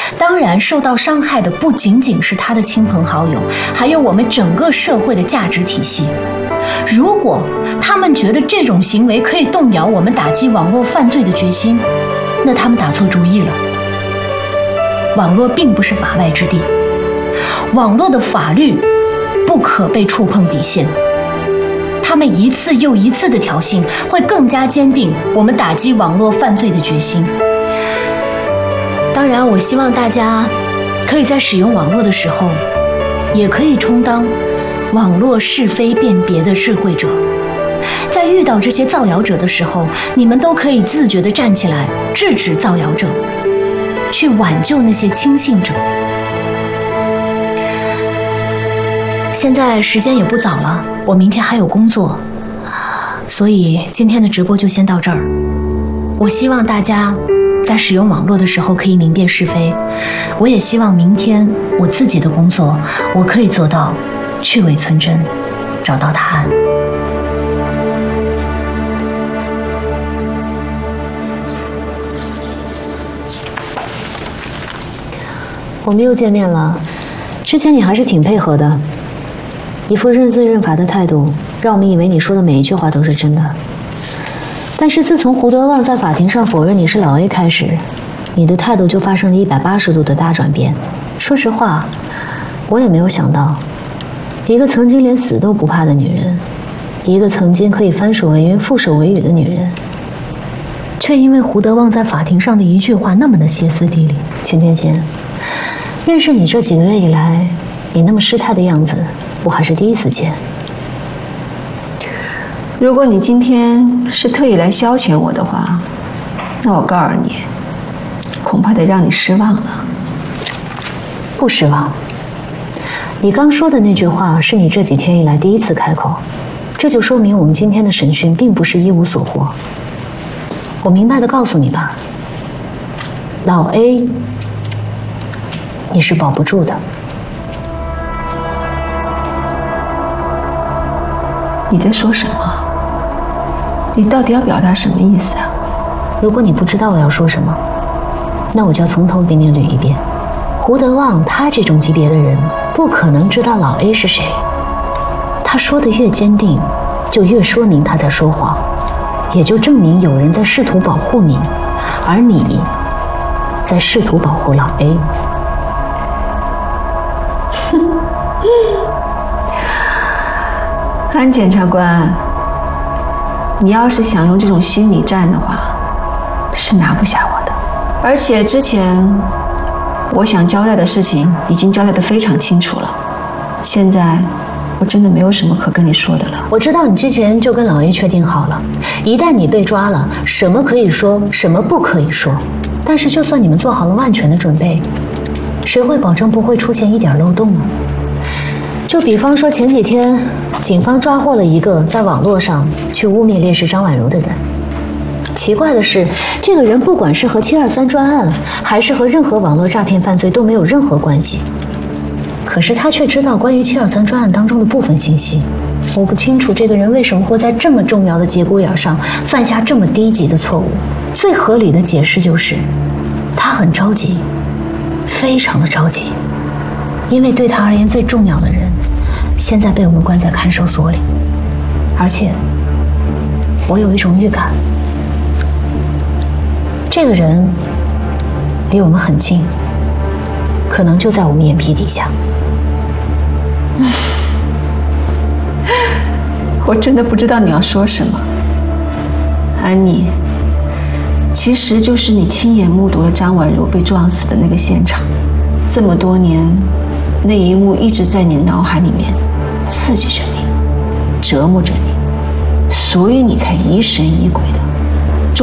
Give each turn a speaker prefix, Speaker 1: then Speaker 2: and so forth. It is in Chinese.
Speaker 1: 当然，受到伤害的不仅仅是他的亲朋好友，还有我们整个社会的价值体系。如果他们觉得这种行为可以动摇我们打击网络犯罪的决心，那他们打错主意了。网络并不是法外之地，网络的法律不可被触碰底线。他们一次又一次的挑衅，会更加坚定我们打击网络犯罪的决心。当然，我希望大家可以在使用网络的时候，也可以充当网络是非辨别的智慧者。在遇到这些造谣者的时候，你们都可以自觉地站起来，制止造谣者，去挽救那些轻信者。现在时间也不早了，我明天还有工作，所以今天的直播就先到这儿。我希望大家在使用网络的时候可以明辨是非，我也希望明天我自己的工作，我可以做到去伪存真，找到答案。我们又见面了，之前你还是挺配合的，一副认罪认罚的态度，让我们以为你说的每一句话都是真的。但是自从胡德旺在法庭上否认你是老 A 开始，你的态度就发生了180度的大转变。说实话，我也没有想到，一个曾经连死都不怕的女人，一个曾经可以翻手为云覆手为雨的女人，却因为胡德旺在法庭上的一句话那么的歇斯底里。钱天仙，认识你这几个月以来，你那么失态的样子，我还是第一次见。
Speaker 2: 如果你今天是特意来消遣我的话，那我告诉你，恐怕得让你失望了。
Speaker 1: 不失望。你刚说的那句话是你这几天以来第一次开口，这就说明我们今天的审讯并不是一无所获。我明白的告诉你吧，老 A， 你是保不住的。
Speaker 2: 你在说什么？你到底要表达什么意思啊？
Speaker 1: 如果你不知道我要说什么，那我就从头给你捋一遍。胡德旺他这种级别的人，不可能知道老 A 是谁。他说的越坚定，就越说明他在说谎，也就证明有人在试图保护你，而你在试图保护老 A。
Speaker 2: 安检察官，你要是想用这种心理战的话，是拿不下我的。而且之前我想交代的事情已经交代得非常清楚了，现在我真的没有什么可跟你说的了。
Speaker 1: 我知道你之前就跟老 A 确定好了，一旦你被抓了，什么可以说，什么不可以说。但是就算你们做好了万全的准备，谁会保证不会出现一点漏洞呢？就比方说前几天警方抓获了一个在网络上去污蔑烈士张婉如的人。奇怪的是，这个人不管是和723专案，还是和任何网络诈骗犯罪都没有任何关系，可是他却知道关于723专案当中的部分信息。我不清楚这个人为什么会在这么重要的节骨眼上犯下这么低级的错误。最合理的解释就是他很着急，非常的着急，因为对他而言最重要的人现在被我们关在看守所里。而且我有一种预感，这个人离我们很近，可能就在我们眼皮底下。
Speaker 2: 我真的不知道你要说什么，安妮，其实就是你亲眼目睹了张婉如被撞死的那个现场，这么多年，那一幕一直在你脑海里面刺激着你，折磨着你，所以你才疑神疑鬼的